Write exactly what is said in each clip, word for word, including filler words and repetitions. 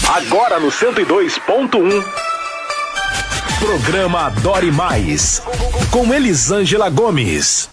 Agora no cento e dois ponto um. Programa Adore Mais, com Elisângela Gomes.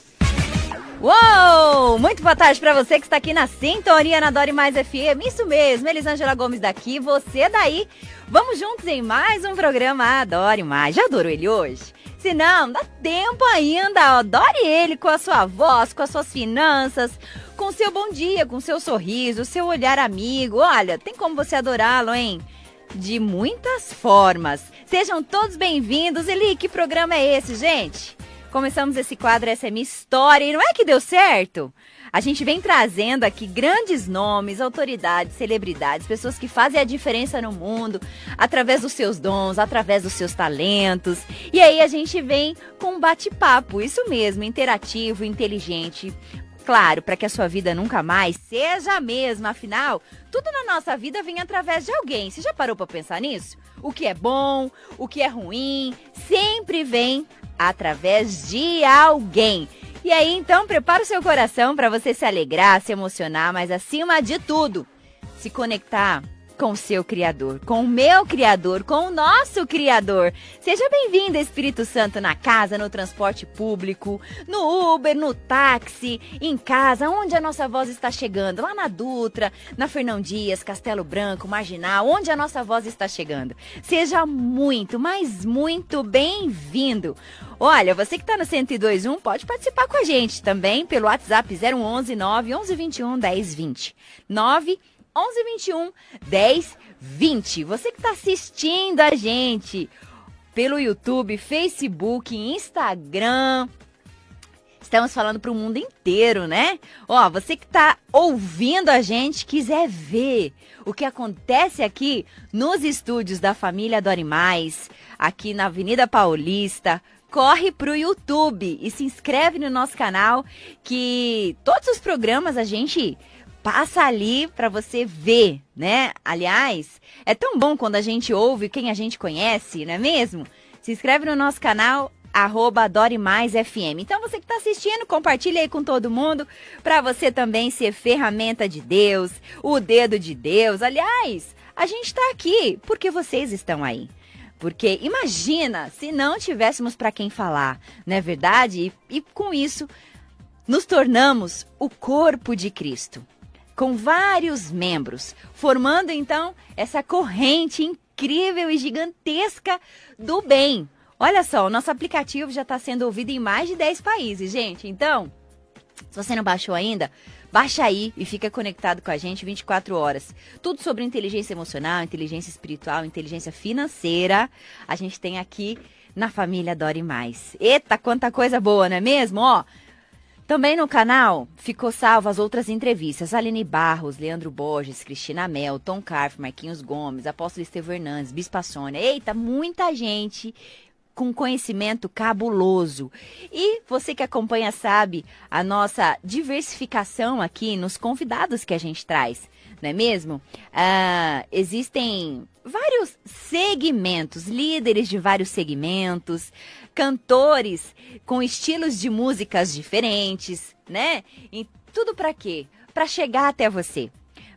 Uou! Muito boa tarde para você que está aqui na sintonia na Adore Mais F M. Isso mesmo, Elisângela Gomes daqui, você daí. Vamos juntos em mais um programa Adore Mais. Já adorou ele hoje? Se não, dá tempo ainda. Adore ele com a sua voz, com as suas finanças, com o seu bom dia, com o seu sorriso, o seu olhar amigo. Olha, tem como você adorá-lo, hein? De muitas formas. Sejam todos bem-vindos. Eli, que programa é esse, gente? Começamos esse quadro, essa é minha história, e não é que deu certo? A gente vem trazendo aqui grandes nomes, autoridades, celebridades, pessoas que fazem a diferença no mundo, através dos seus dons, através dos seus talentos. E aí a gente vem com um bate-papo, isso mesmo, interativo, inteligente. Claro, para que a sua vida nunca mais seja a mesma, afinal, tudo na nossa vida vem através de alguém. Você já parou para pensar nisso? O que é bom, o que é ruim, sempre vem através de alguém. E aí, então, prepara o seu coração para você se alegrar, se emocionar, mas acima de tudo, se conectar com o seu Criador, com o meu Criador, com o nosso Criador. Seja bem-vindo, Espírito Santo, na casa, no transporte público, no Uber, no táxi, em casa, onde a nossa voz está chegando, lá na Dutra, na Fernão Dias, Castelo Branco, Marginal, onde a nossa voz está chegando. Seja muito, mas muito bem-vindo. Olha, você que está no cento e dois ponto um pode participar com a gente também pelo WhatsApp zero onze nove onze vinte e um dez vinte. nove onze vinte e um dez vinte. Você que está assistindo a gente pelo YouTube, Facebook, Instagram. Estamos falando para o mundo inteiro, né? Ó, você que está ouvindo a gente, quiser ver o que acontece aqui nos estúdios da família Adore Mais, aqui na Avenida Paulista, corre pro YouTube e se inscreve no nosso canal, que todos os programas a gente passa ali para você ver, né? Aliás, é tão bom quando a gente ouve quem a gente conhece, não é mesmo? Se inscreve no nosso canal, arroba Adore Mais F M. Então você que está assistindo, compartilha aí com todo mundo, para você também ser ferramenta de Deus, o dedo de Deus. Aliás, a gente está aqui porque vocês estão aí. Porque imagina se não tivéssemos para quem falar, não é verdade? E, e com isso, nos tornamos o corpo de Cristo, com vários membros, formando então essa corrente incrível e gigantesca do bem. Olha só, o nosso aplicativo já está sendo ouvido em mais de dez países, gente. Então, se você não baixou ainda, baixa aí e fica conectado com a gente vinte e quatro horas. Tudo sobre inteligência emocional, inteligência espiritual, inteligência financeira, a gente tem aqui na família Adore Mais. Eita, quanta coisa boa, não é mesmo? Ó, também no canal ficou salvo as outras entrevistas. Aline Barros, Leandro Borges, Cristina Mel, Tom Carf, Marquinhos Gomes, Apóstolo Estevão Hernandes, Bispa Sônia. Eita, muita gente com conhecimento cabuloso. E você que acompanha sabe a nossa diversificação aqui nos convidados que a gente traz, não é mesmo? Ah, existem vários segmentos, líderes de vários segmentos, cantores com estilos de músicas diferentes, né? E tudo para quê? Para chegar até você,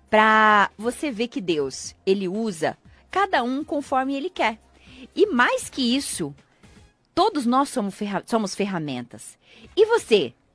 para você ver que Deus, ele usa cada um conforme ele quer. E mais que isso, todos nós somos, ferra- somos ferramentas. E você,